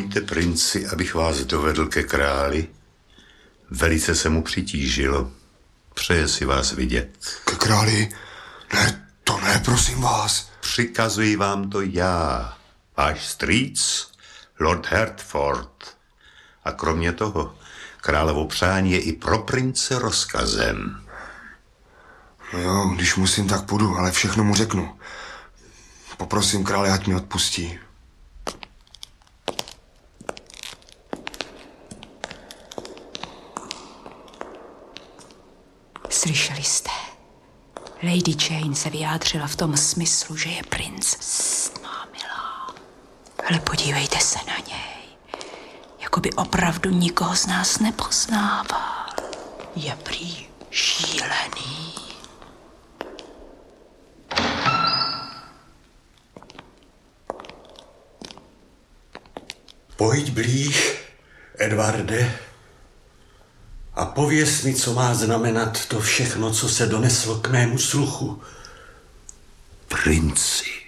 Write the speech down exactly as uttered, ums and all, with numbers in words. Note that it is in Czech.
Dovolíte, princi, abych vás dovedl ke králi? Velice se mu přitížilo. Přeje si vás vidět. Ke králi? Ne, to ne, prosím vás. Přikazuji vám to já, váš strýc, Lord Hertford. A kromě toho, královo přání je i pro prince rozkazem. No jo, když musím, tak půjdu, ale všechno mu řeknu. Poprosím krále, ať mi odpustí. Slyšeli jste? Lady Jane se vyjádřila v tom smyslu, že je princ má milá. Ale podívejte se na něj. Jako by opravdu nikoho z nás nepoznával. Je prý šílený. Pojď blíž, Edvarde, a pověz mi, co má znamenat to všechno, co se doneslo k mému sluchu. Princi,